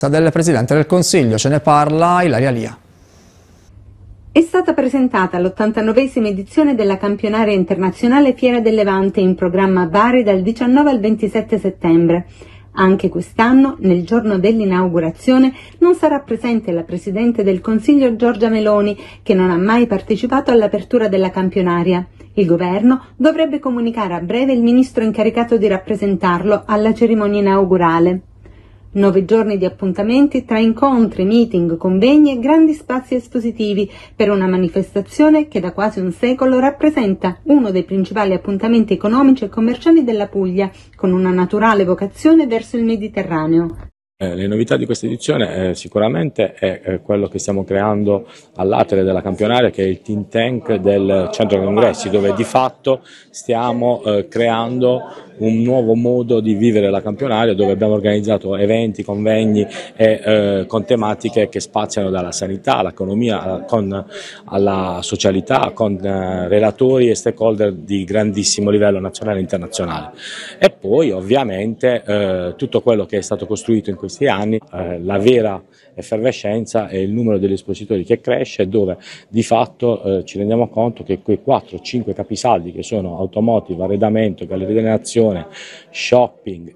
Del Presidente del Consiglio, ce ne parla Ilaria Lia. È stata presentata l'89esima edizione della campionaria internazionale Fiera del Levante in programma a Bari dal 19 al 27 settembre. Anche quest'anno, nel giorno dell'inaugurazione, non sarà presente la Presidente del Consiglio Giorgia Meloni, che non ha mai partecipato all'apertura della campionaria. Il governo dovrebbe comunicare a breve il ministro incaricato di rappresentarlo alla cerimonia inaugurale. 9 giorni di appuntamenti tra incontri, meeting, convegni e grandi spazi espositivi per una manifestazione che da quasi un secolo rappresenta uno dei principali appuntamenti economici e commerciali della Puglia, con una naturale vocazione verso il Mediterraneo. Le novità di questa edizione sicuramente è quello che stiamo creando all'atere della campionaria, che è il think tank del centro congressi, dove di fatto stiamo creando un nuovo modo di vivere la campionaria, dove abbiamo organizzato eventi, convegni con tematiche che spaziano dalla sanità all'economia, alla socialità, con relatori e stakeholder di grandissimo livello nazionale e internazionale. E poi ovviamente tutto quello che è stato costruito in questi anni, la vera effervescenza è il numero degli espositori che cresce, dove di fatto ci rendiamo conto che quei 4-5 capisaldi che sono automotive, arredamento, galleria delle nazioni, shopping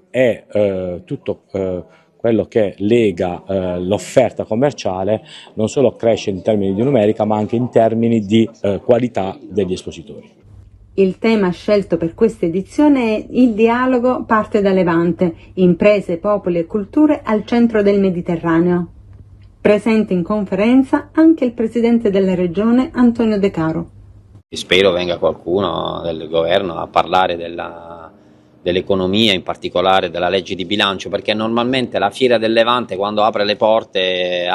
e tutto quello che lega l'offerta commerciale non solo cresce in termini di numerica, ma anche in termini di qualità degli espositori. Il tema scelto per questa edizione è il dialogo parte da Levante, imprese, popoli e culture al centro del Mediterraneo. Presente in conferenza anche il presidente della regione Antonio De Caro. Spero venga qualcuno del governo a parlare dell'economia, in particolare della legge di bilancio, perché normalmente la Fiera del Levante, quando apre le porte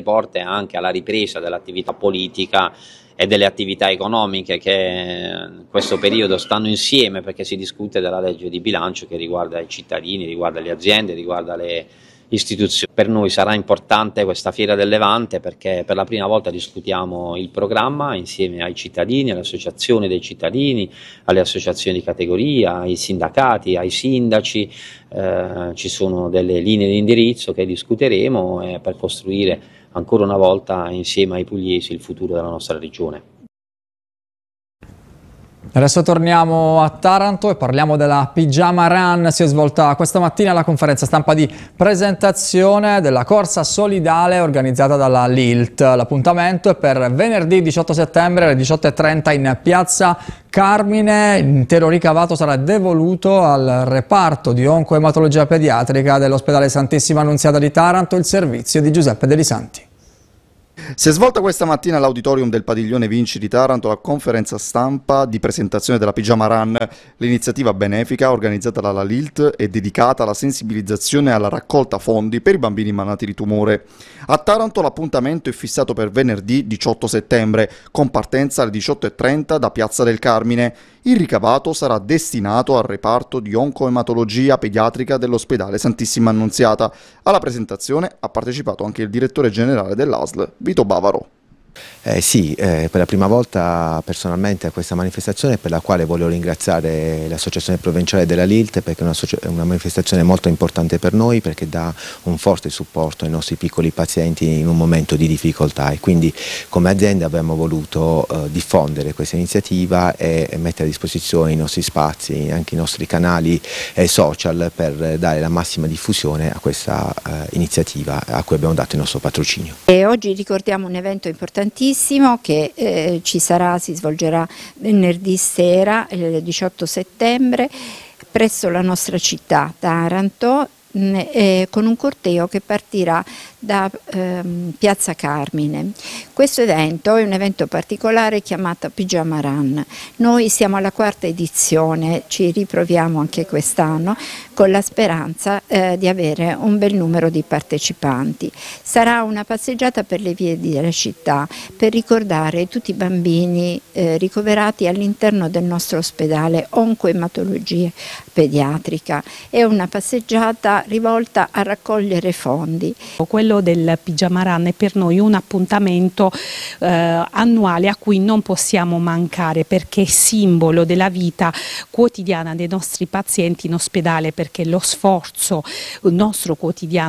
anche alla ripresa dell'attività politica e delle attività economiche che in questo periodo stanno insieme, perché si discute della legge di bilancio che riguarda i cittadini, riguarda le aziende, riguarda le istituzioni. Per noi sarà importante questa Fiera del Levante perché per la prima volta discutiamo il programma insieme ai cittadini, alle associazioni dei cittadini, alle associazioni di categoria, ai sindacati, ai sindaci. Ci sono delle linee di indirizzo che discuteremo per costruire ancora una volta insieme ai pugliesi il futuro della nostra regione. Adesso torniamo a Taranto e parliamo della Pigiama Run. Si è svolta questa mattina la conferenza stampa di presentazione della corsa solidale organizzata dalla LILT. L'appuntamento è per venerdì 18 settembre alle 18:30 in piazza Carmine. L'intero ricavato sarà devoluto al reparto di oncoematologia pediatrica dell'ospedale Santissima Annunziata di Taranto, il servizio di Giuseppe Delisanti. Si è svolta questa mattina all'auditorium del Padiglione Vinci di Taranto la conferenza stampa di presentazione della Pigiama Run. L'iniziativa benefica organizzata dalla LILT è dedicata alla sensibilizzazione e alla raccolta fondi per i bambini malati di tumore. A Taranto l'appuntamento è fissato per venerdì 18 settembre, con partenza alle 18:30 da Piazza del Carmine. Il ricavato sarà destinato al reparto di oncoematologia pediatrica dell'ospedale Santissima Annunziata. Alla presentazione ha partecipato anche il direttore generale dell'ASL, Vito Bavaro. Per la prima volta personalmente a questa manifestazione, per la quale voglio ringraziare l'associazione provinciale della LILT, perché è una manifestazione molto importante per noi, perché dà un forte supporto ai nostri piccoli pazienti in un momento di difficoltà, e quindi come azienda abbiamo voluto diffondere questa iniziativa e mettere a disposizione i nostri spazi, anche i nostri canali social, per dare la massima diffusione a questa iniziativa a cui abbiamo dato il nostro patrocinio. E oggi ricordiamo un evento importantissimo che si svolgerà venerdì sera, il 18 settembre, presso la nostra città, Taranto, con un corteo che partirà da Piazza Carmine. Questo evento è un evento particolare chiamato Pigiama Run. Noi siamo alla 4ª edizione, ci riproviamo anche quest'anno con la speranza di avere un bel numero di partecipanti. Sarà una passeggiata per le vie della città per ricordare tutti i bambini ricoverati all'interno del nostro ospedale oncoematologia pediatrica. È una passeggiata rivolta a raccogliere fondi. Quello del Pigiama Run è per noi un appuntamento annuale a cui non possiamo mancare, perché è simbolo della vita quotidiana dei nostri pazienti in ospedale, perché lo sforzo nostro quotidiano